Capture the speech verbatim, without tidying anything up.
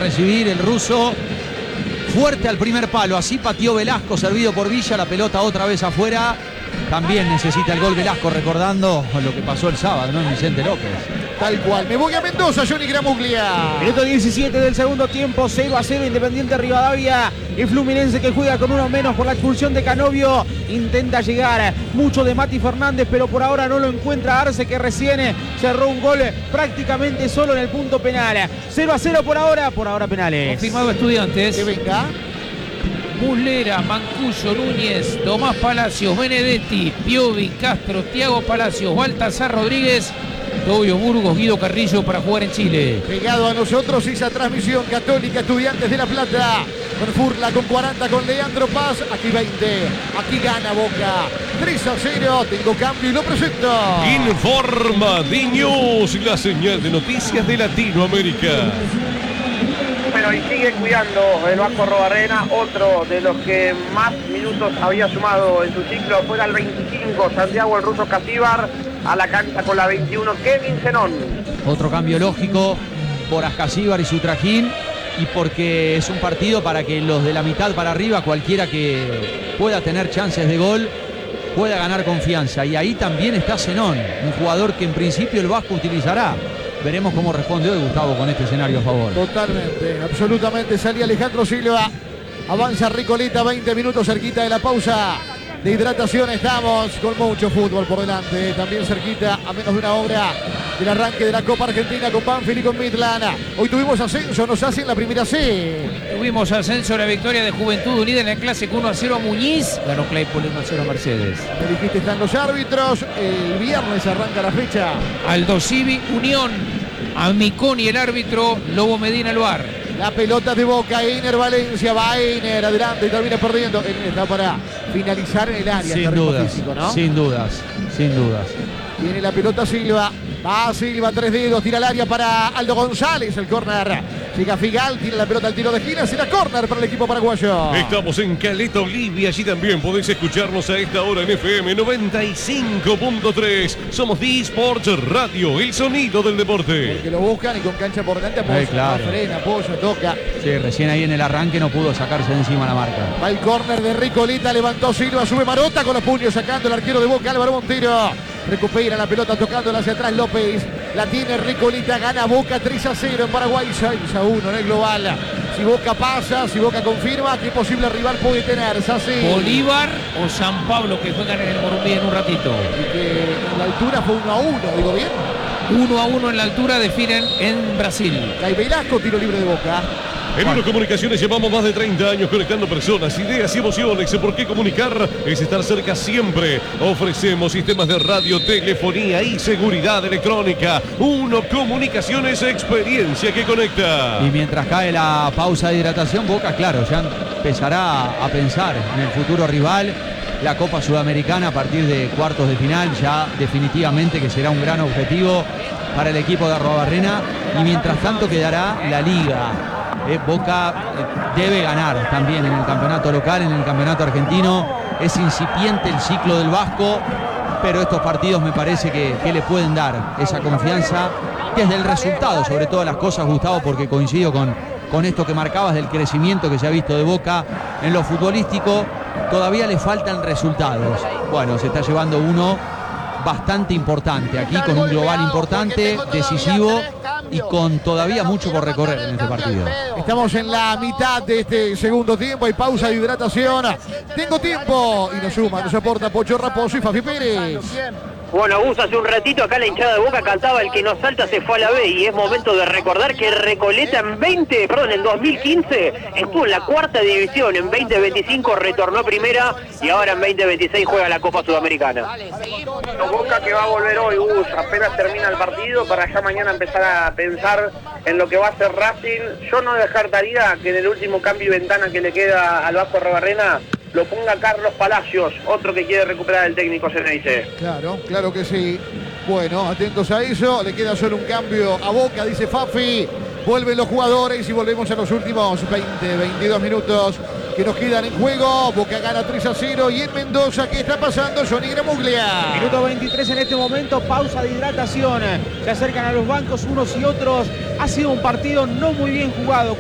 recibir el ruso. Fuerte al primer palo, así pateó Velasco, servido por Villa, la pelota otra vez afuera. También necesita el gol Velasco, recordando lo que pasó el sábado, ¿no? En Vicente López. Tal cual. Me voy a Mendoza, Johnny Gramuglia. Minuto diecisiete del segundo tiempo, cero a cero Independiente Rivadavia. Y Fluminense, que juega con uno menos por la expulsión de Canovio, intenta llegar. Mucho de Mati Fernández, pero por ahora no lo encuentra Arce, que recién cerró un gol prácticamente solo en el punto penal. cero a cero por ahora, por ahora penales. Confirmado Estudiantes. Que venga. Muslera, Mancuso, Núñez, Tomás Palacios, Benedetti, Piovi, Castro, Tiago Palacios, Baltasar Rodríguez, Tobio Burgos, Guido Carrillo para jugar en Chile. Pegado a nosotros esa transmisión Católica Estudiantes de La Plata. Con Furla, con cuarenta, con Leandro Paz. Aquí veinte. Aquí gana Boca. tres a cero. Tengo cambio y lo presento. Informa D-News, la señal de noticias de Latinoamérica. Bueno, y sigue cuidando el Vasco Arrobarrena, otro de los que más minutos había sumado en su ciclo. Fuera el veinticinco, Santiago el ruso Casíbar, a la cancha con la veintiuno, Kevin Zenón. Otro cambio lógico por Ascasíbar y su trajín, y porque es un partido para que los de la mitad para arriba, cualquiera que pueda tener chances de gol, pueda ganar confianza. Y ahí también está Zenón, un jugador que en principio el Vasco utilizará. Veremos cómo responde hoy Gustavo con este escenario a favor. Totalmente, absolutamente. Salía Alejandro Silva. Avanza Ricolita, veinte minutos cerquita de la pausa de hidratación. Estamos con mucho fútbol por delante. También cerquita, a menos de una hora del arranque de la Copa Argentina con Banfield y con Midland. Hoy tuvimos ascenso, nos hacen la primera C. Tuvimos ascenso, la victoria de Juventud Unida en el Clásico uno a cero a Muñiz. Ganó Claypool uno a cero a Mercedes. Me dijiste, están los árbitros. El viernes arranca la fecha. Aldo Civi, Unión, Amiconi el árbitro, Lobo Medina el bar. La pelota de Boca, Einer Valencia, va Einer adelante y termina perdiendo. Einer está para finalizar en el área. Sin dudas, físico, ¿no? sin dudas, sin dudas. Tiene la pelota Silva, va Silva, tres dedos, tira al área para Aldo González, el córner. Llega Figal, tira la pelota al tiro de esquina, será córner para el equipo paraguayo. Estamos en Caleta, Olivia, allí también podéis escucharnos a esta hora en F M noventa y cinco punto tres. Somos D-Sports Radio, el sonido del deporte. Porque lo buscan y con cancha por delante apoya, eh, claro. frena, apoya, toca. Sí, recién ahí en el arranque no pudo sacarse de encima la marca. Va el córner de Ricolita, levantó Silva, sube Marota con los puños sacando el arquero de Boca, Álvaro Montero. Recupera la pelota tocándola hacia atrás López. La tiene Ricolita, gana Boca tres a cero en Paraguay, seis a uno en el global. Si Boca pasa, si Boca confirma, ¿qué posible rival puede tener? Sassi. Bolívar o San Pablo, que juegan en el Morumbí en un ratito. Y que en la altura fue uno a uno, digo bien. uno a uno en la altura definen en Brasil. Cay Velasco, tiro libre de Boca. En Uno Comunicaciones llevamos más de treinta años conectando personas, ideas y emociones. ¿Por qué comunicar? Es estar cerca siempre. Ofrecemos sistemas de radio, telefonía y seguridad electrónica. Uno Comunicaciones, experiencia que conecta. Y mientras cae la pausa de hidratación, Boca, claro, ya empezará a pensar en el futuro rival. La Copa Sudamericana a partir de cuartos de final, ya definitivamente que será un gran objetivo para el equipo de Arrobarrena. Y mientras tanto quedará la Liga. Eh, Boca eh, debe ganar también en el campeonato local, en el campeonato argentino. Es incipiente el ciclo del Vasco, pero estos partidos me parece que, que le pueden dar esa confianza desde el resultado, sobre todas las cosas, Gustavo, porque coincido con, con esto que marcabas del crecimiento que se ha visto de Boca en lo futbolístico. Todavía le faltan resultados. Bueno, se está llevando uno bastante importante aquí, con un global importante, decisivo y con todavía mucho por recorrer en este partido. Estamos en la mitad de este segundo tiempo, hay pausa de hidratación. Tengo tiempo y nos suma, nos aporta Pocho Raposo y Fafi Pérez. Bueno, Gus, hace un ratito acá la hinchada de Boca cantaba: el que no salta se fue a la B, y es momento de recordar que Recoleta en veinte, perdón, en dos mil quince estuvo en la cuarta división, en veinte veinticinco retornó a primera y ahora en veinte veintiséis juega la Copa Sudamericana. Boca que va a volver hoy, Gus, apenas termina el partido para ya mañana empezar a pensar en lo que va a hacer Racing. Yo no descartaría que en el último cambio y ventana que le queda al Vasco Arrobarrena lo ponga Carlos Palacios, otro que quiere recuperar el técnico Ceneice. Claro, claro que sí. Bueno, atentos a eso. Le queda solo un cambio a Boca, dice Fafi. Vuelven los jugadores y volvemos a los últimos veinte, veintidós minutos que nos quedan en juego. Boca gana tres a cero y en Mendoza, ¿qué está pasando? Johnny Gramuglia. Minuto veintitrés en este momento, pausa de hidratación. Se acercan a los bancos unos y otros. Ha sido un partido no muy bien jugado.